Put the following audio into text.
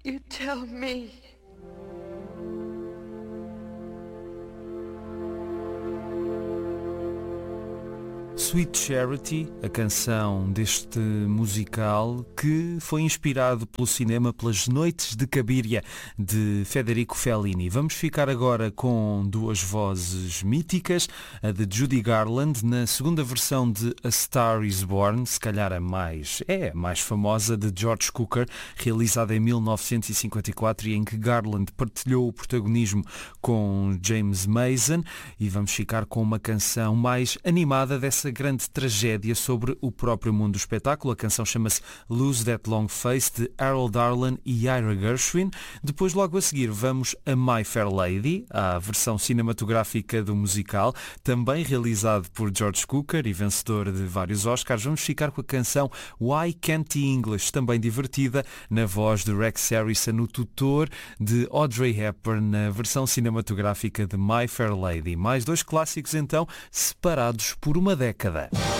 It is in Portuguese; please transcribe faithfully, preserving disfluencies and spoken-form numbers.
You tell me. Sweet Charity, a canção deste musical que foi inspirado pelo cinema pelas Noites de Cabiria, de Federico Fellini. Vamos ficar agora com duas vozes míticas, a de Judy Garland, na segunda versão de A Star is Born, se calhar a mais, é a mais famosa, de George Cukor, realizada em mil novecentos e cinquenta e quatro e em que Garland partilhou o protagonismo com James Mason, e vamos ficar com uma canção mais animada dessa grande tragédia sobre o próprio mundo do espetáculo. A canção chama-se Lose That Long Face, de Harold Arlen e Ira Gershwin. Depois, logo a seguir, vamos a My Fair Lady, a versão cinematográfica do musical, também realizado por George Cukor e vencedor de vários Oscars. Vamos ficar com a canção Why Can't He English, também divertida, na voz de Rex Harrison, o tutor de Audrey Hepburn, na versão cinematográfica de My Fair Lady. Mais dois clássicos, então, separados por uma década.